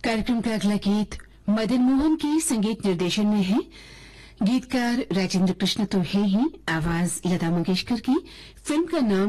कार्यक्रम का अगला गीत मदन मोहन के संगीत निर्देशन में है। गीतकार राजेंद्र कृष्ण तो है ही, आवाज लता मंगेशकर की। फिल्म का नाम